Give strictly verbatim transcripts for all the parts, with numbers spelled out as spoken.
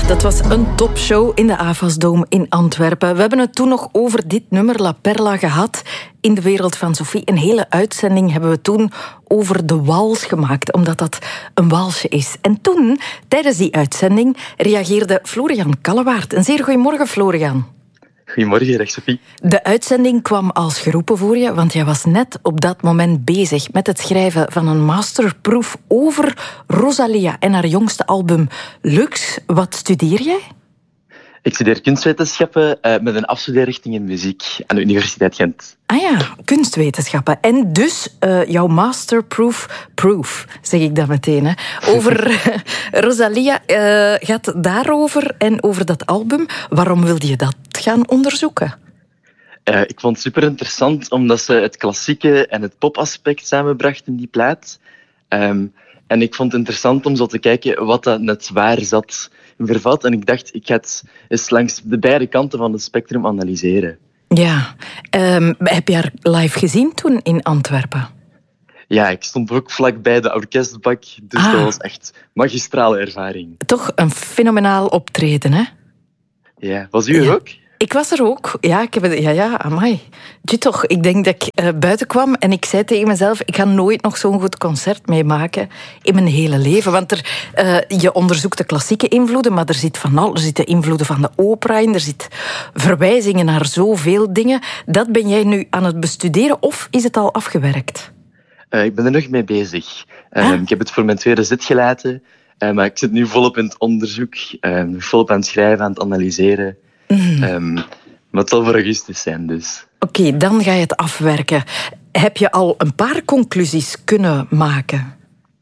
Dat was een topshow in de Avasdome in Antwerpen. We hebben het toen nog over dit nummer La Perla gehad in de wereld van Sophie. Een hele uitzending hebben we toen over de wals gemaakt, omdat dat een walsje is. En toen, tijdens die uitzending, reageerde Florian Kallewaert. Een zeer goeiemorgen, Florian. Goedemorgen, dag Sophie. De uitzending kwam als geroepen voor je, want jij was net op dat moment bezig met het schrijven van een masterproef over Rosalia en haar jongste album Lux. Wat studeer jij? Ik studeer kunstwetenschappen uh, met een afstudeerrichting in muziek aan de Universiteit Gent. Ah ja, kunstwetenschappen. En dus uh, jouw masterproof, proof, zeg ik dat meteen, hè, over Rosalia uh, gaat daarover en over dat album. Waarom wilde je dat gaan onderzoeken? Uh, ik vond het super interessant, omdat ze het klassieke en het popaspect samenbracht in die plaat. Um, en ik vond het interessant om zo te kijken wat dat net waar zat vervat. En ik dacht, ik ga het eens langs de beide kanten van het spectrum analyseren. Ja. Um, heb je haar live gezien toen in Antwerpen? Ja, ik stond ook vlakbij de orkestbak. Dus ah. dat was echt een magistrale ervaring. Toch een fenomenaal optreden, hè? Ja. Was u er ja. ook? Ik was er ook. Ja, ik heb het, ja, ja, amai. Je toch, ik denk dat ik uh, buiten kwam en ik zei tegen mezelf, ik ga nooit nog zo'n goed concert meemaken in mijn hele leven. Want er, uh, je onderzoekt de klassieke invloeden, maar er zit van al, er zitten invloeden van de opera in, er zitten verwijzingen naar zoveel dingen. Dat ben jij nu aan het bestuderen of is het al afgewerkt? Uh, ik ben er nog mee bezig. Uh, ah. Ik heb het voor mijn tweede zit gelaten, uh, maar ik zit nu volop in het onderzoek, uh, volop aan het schrijven, aan het analyseren. Mm. Um, maar het zal voor augustus zijn, dus. Oké, okay, dan ga je het afwerken. Heb je al een paar conclusies kunnen maken?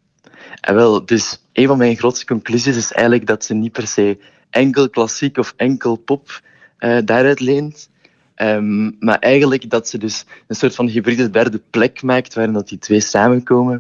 En wel, dus een van mijn grootste conclusies is eigenlijk dat ze niet per se enkel klassiek of enkel pop uh, daaruit leent. Um, maar eigenlijk dat ze dus een soort van hybride derde plek maakt waarin dat die twee samenkomen.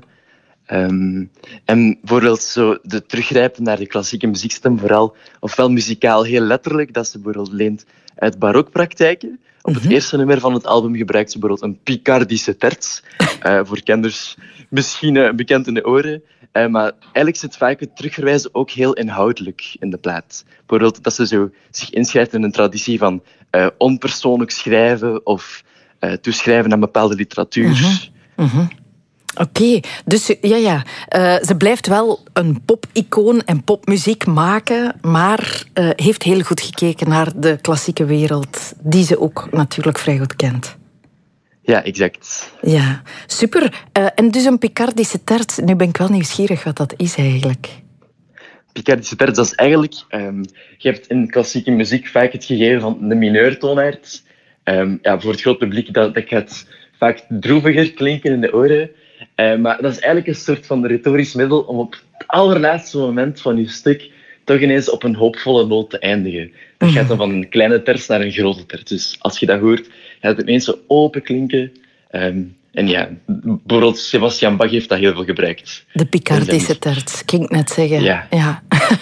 Um, en bijvoorbeeld zo de teruggrijpen naar de klassieke muziekstem vooral, ofwel muzikaal heel letterlijk, dat ze bijvoorbeeld leent uit barokpraktijken. Op het mm-hmm. eerste nummer van het album gebruikt ze bijvoorbeeld een Picardische terts. Uh, voor kenners misschien uh, bekend in de oren. Uh, maar eigenlijk zit vaak het terugverwijzen ook heel inhoudelijk in de plaat. Bijvoorbeeld dat ze zo zich inschrijft in een traditie van uh, onpersoonlijk schrijven of uh, toeschrijven aan bepaalde literatuur. Mm-hmm. Mm-hmm. Oké, okay, dus ja, ja. Uh, ze blijft wel een pop-icoon en popmuziek maken, maar uh, heeft heel goed gekeken naar de klassieke wereld, die ze ook natuurlijk vrij goed kent. Ja, exact. Ja, super. Uh, en dus een Picardische terts, nu ben ik wel nieuwsgierig wat dat is eigenlijk. Picardische terts, dat is eigenlijk... Um, je hebt in klassieke muziek vaak het gegeven van de mineurtoonaard. Um, ja, voor het groot publiek dat, dat gaat vaak droeviger klinken in de oren. Uh, maar dat is eigenlijk een soort van retorisch middel om op het allerlaatste moment van je stuk toch ineens op een hoopvolle noot te eindigen. Dat gaat dan van een kleine terts naar een grote terts. Dus als je dat hoort, gaat het ineens zo open klinken. Um, en ja, bijvoorbeeld Sebastian Bach heeft dat heel veel gebruikt. De Picardische terts, klinkt net zeggen. Ja. ja.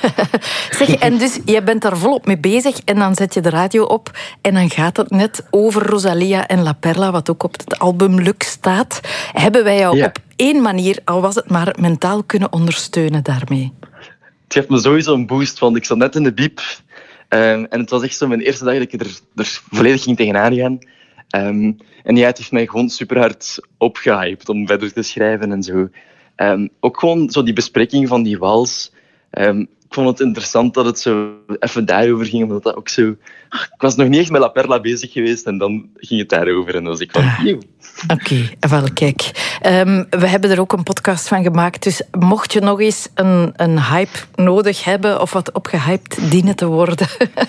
Zeg, en dus jij bent daar volop mee bezig en dan zet je de radio op en dan gaat het net over Rosalia en La Perla, wat ook op het album Lux staat. Hebben wij jou ja. op één manier, al was het maar mentaal, kunnen ondersteunen daarmee? Het geeft me sowieso een boost, want ik zat net in de biep um, en het was echt zo mijn eerste dag dat ik er, er volledig ging tegenaan gaan. Um, en ja, het heeft mij gewoon super hard opgehyped om verder te schrijven en zo. Um, ook gewoon zo die bespreking van die wals. Um, ik vond het interessant dat het zo even daarover ging, omdat dat ook zo... Ik was nog niet echt met La Perla bezig geweest en dan ging het daarover en dan was ik van... Ah, Oké, okay, wel kijk. Um, we hebben er ook een podcast van gemaakt, dus mocht je nog eens een, een hype nodig hebben of wat opgehyped dienen te worden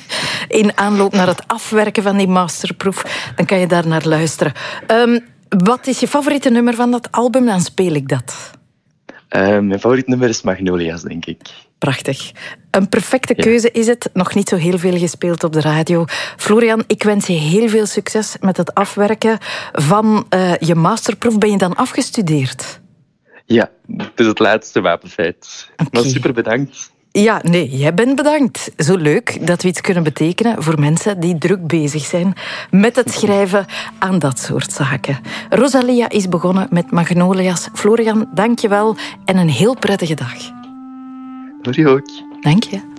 in aanloop naar het afwerken van die masterproef, dan kan je daar naar luisteren. Um, wat is je favoriete nummer van dat album? Dan speel ik dat. Uh, mijn favoriet nummer is Magnolia's, denk ik. Prachtig. Een perfecte keuze is het. Nog niet zo heel veel gespeeld op de radio. Florian, ik wens je heel veel succes met het afwerken van uh, je masterproef. Ben je dan afgestudeerd? Ja, het is het laatste wapenfeit. Okay. Maar super bedankt. Ja, nee, jij bent bedankt. Zo leuk dat we iets kunnen betekenen voor mensen die druk bezig zijn met het schrijven aan dat soort zaken. Rosalia is begonnen met Magnolia's. Florian, dank je wel en een heel prettige dag. Voor je ook. Dank je.